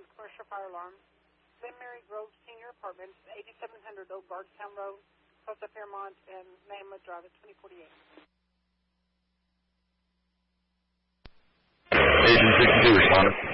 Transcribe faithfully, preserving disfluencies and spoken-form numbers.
commercial fire alarm. Glen Mary Grove Senior Apartments, eighty-seven hundred Old Bardstown Road, Costa Fairmont, and Mahama Drive at twenty forty-eight. Agent sixty-two, responding.